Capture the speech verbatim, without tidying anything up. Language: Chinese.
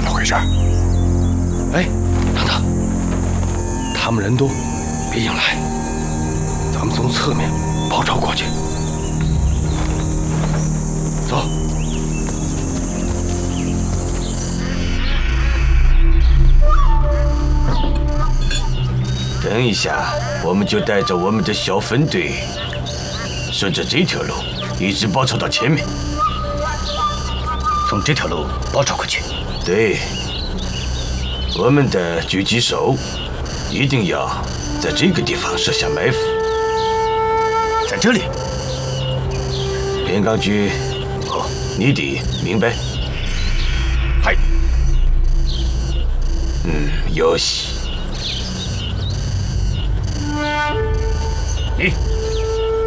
怎么回事？ 哎，等等，他们人多，别硬来，咱们从侧面包抄过去。走。 等一下，我们就带着我们的小分队，顺着这条路一直包抄到前面。 从这条路包抄过去。 对，我们的狙击手一定要在这个地方设下埋伏。 在这里。 边岗局，哦，你的明白？ 嗨。 嗯，よし。 你。